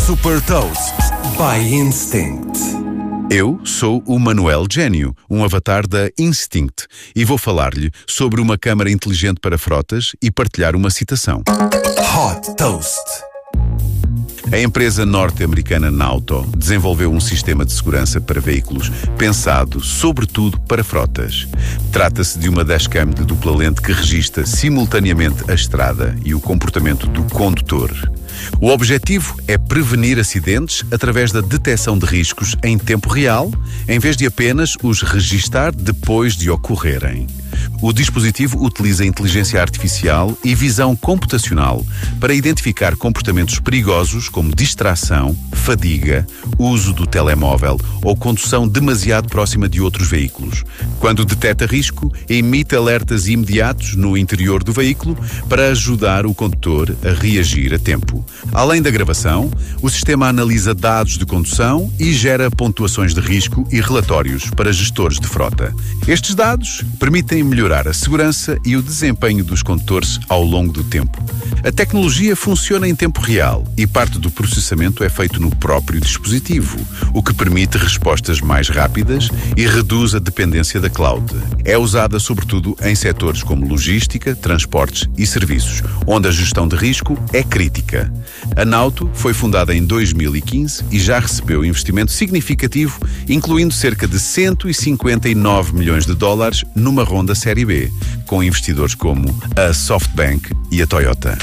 Super Toast by Instinct. Eu sou o Manuel Gênio, um avatar da Instinct, e vou falar-lhe sobre uma câmara inteligente para frotas e partilhar uma citação. Hot Toast. A empresa norte-americana Nauto desenvolveu um sistema de segurança para veículos pensado, sobretudo, para frotas. Trata-se de uma dashcam de dupla lente que registra simultaneamente a estrada e o comportamento do condutor. O objetivo é prevenir acidentes através da detecção de riscos em tempo real, em vez de apenas os registar depois de ocorrerem. O dispositivo utiliza inteligência artificial e visão computacional para identificar comportamentos perigosos como distração, fadiga, uso do telemóvel ou condução demasiado próxima de outros veículos. Quando detecta risco, emite alertas imediatos no interior do veículo para ajudar o condutor a reagir a tempo. Além da gravação, o sistema analisa dados de condução e gera pontuações de risco e relatórios para gestores de frota. Estes dados permitem melhorar a segurança e o desempenho dos condutores ao longo do tempo. A tecnologia funciona em tempo real e parte do processamento é feito no próprio dispositivo, o que permite respostas mais rápidas e reduz a dependência da cloud. É usada sobretudo em setores como logística, transportes e serviços, onde a gestão de risco é crítica. A Nauto foi fundada em 2015 e já recebeu investimento significativo, incluindo cerca de 159 milhões de dólares numa ronda Série B, com investidores como a SoftBank e a Toyota.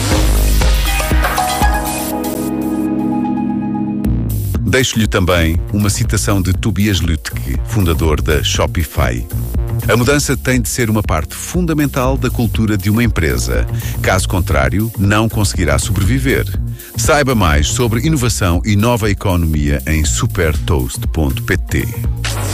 Deixo-lhe também uma citação de Tobias Lütke, fundador da Shopify. A mudança tem de ser uma parte fundamental da cultura de uma empresa. Caso contrário, não conseguirá sobreviver. Saiba mais sobre inovação e nova economia em supertoast.pt.